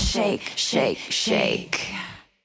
shake, shake, shake.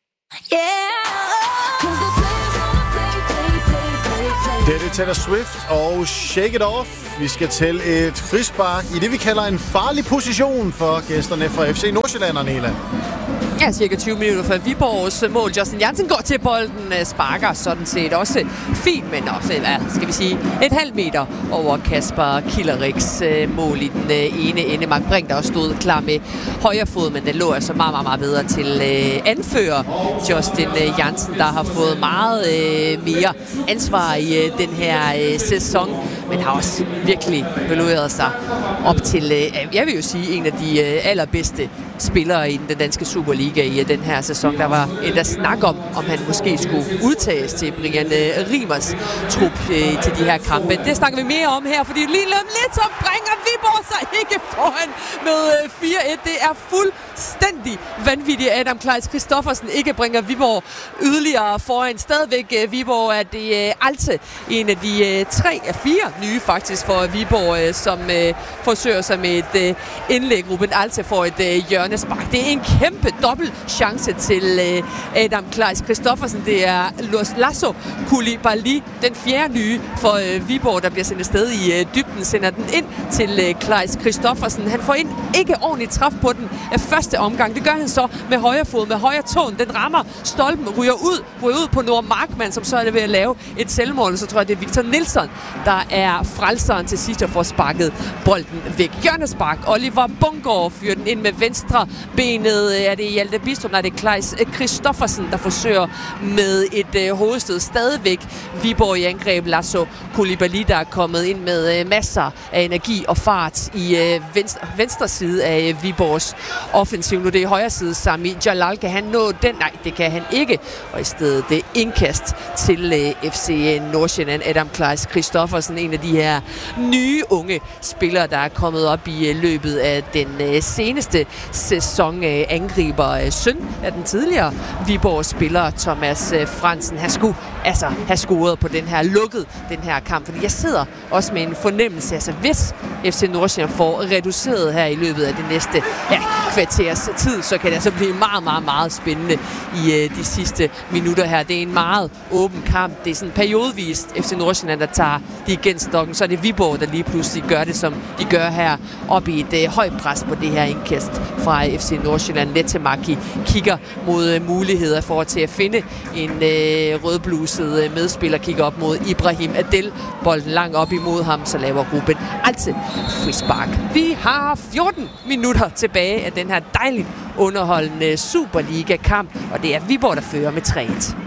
Det er Taylor Swift og Shake It Off. Vi skal til et frispark i det, vi kalder en farlig position for gæsterne fra FC Nordsjælland, Nela. Ja, cirka 20 minutter før Viborgs mål. Justin Jansen går til bolden, sparker sådan set også fint, men også, skal vi sige, et halvt meter over Kasper Killeriks mål i den ene ende. Mark Brink, der også stod klar med højre fod, men den lå altså meget, meget, meget bedre til anfører Justin Jansen, der har fået meget mere ansvar i den her sæson, men har også virkelig bevæget sig op til, jeg vil jo sige, en af de allerbedste spillere i den danske Superliga i den her sæson. Der var endda snak om han måske skulle udtages til Brian Riemers trup til de her kampe. Det snakker vi mere om her, fordi lige lidt så bringer Viborg sig ikke foran med 4-1. Det er fuldstændig vanvittigt, at Adam Kleis Christoffersen ikke bringer Viborg yderligere foran. Stadigvæk Viborg er det Alte, en af de 3 af 4 nye faktisk for Viborg, som forsøger sig med et indlæg. Ruben Alte får et hjørnespark. Det er en kæmpe dobbelt chance til Adam Kleis Christoffersen. Det er Lasso Koulibaly, den 4. nye for Viborg, der bliver sendt afsted i dybden, sender den ind til Kleis Christoffersen. Han får ind ikke ordentligt træf på den første omgang. Det gør han så med højre fod, med højre tåen. Den rammer stolpen, ryger ud på Nord Markmann, som så er ved at lave et selvmål. Så tror jeg, det er Victor Nilsson, der er frelseren til sidst og får sparket bolden væk. Hjørnespark. Oliver Bungård fyrer den ind med venstre benet. Er det Hjalte Bidstrup? Nej, det er Kleis Christoffersen, der forsøger med et hovedstød. Stadigvæk Viborg i angreb. Lasso Koulibaly, der er kommet ind med masser af energi og fart i venstre side af Viborgs offensiv. Nu det er højre side. Sami Jalal, kan han nå den? Nej, det kan han ikke. Og i stedet det indkast til FC Nordsjælland. Adam Kleis Christoffersen, en af de her nye unge spillere, der er kommet op i løbet af den seneste sæson. Angriber søn af den tidligere Viborg-spiller Thomas Fransen. Han skulle have scoret på den her kamp, fordi jeg sidder også med en fornemmelse, altså hvis FC Nordsjælland får reduceret her i løbet af det næste kvarters tid, så kan det altså blive meget, meget, meget spændende i de sidste minutter her. Det er en meget åben kamp. Det er sådan periodevist FC Nordsjælland, der tager de igen stokken. Så er det Viborg, der lige pludselig gør det, som de gør her, op i et højt pres på det her indkast fra FC Nordsjælland. Letemaki kigger mod muligheder for til at finde en rødbluset medspiller, kigger op mod Ibrahim Adel. Bolden langt op imod ham, så laver Ruben Alte frispark. Vi har 14 minutter tilbage af den her dejligt underholdende Superliga-kamp, og det er Viborg, der fører med 3-1.